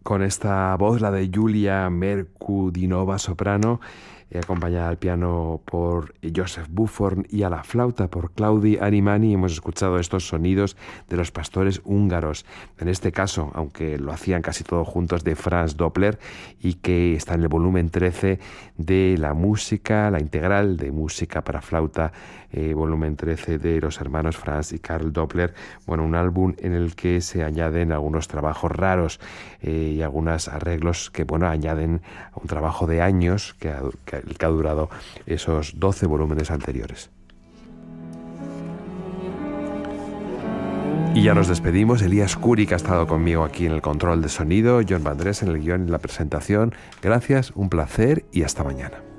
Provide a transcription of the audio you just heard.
con esta voz, la de Julia Merkudinova, soprano, acompañada al piano por Joseph Buffon y a la flauta por Claudi Arimani. Hemos escuchado estos sonidos de los pastores húngaros, en este caso, aunque lo hacían casi todos juntos, de Franz Doppler, y que está en el volumen 13 de la música, la integral de música para flauta, volumen 13 de los hermanos Franz y Karl Doppler. Bueno, un álbum en el que se añaden algunos trabajos raros y algunos arreglos que, bueno, añaden a un trabajo de años que ha durado esos 12 volúmenes anteriores. Y ya nos despedimos. Elías Curi, que ha estado conmigo aquí en el control de sonido, John Vandrés en el guión y la presentación. Gracias, un placer y hasta mañana.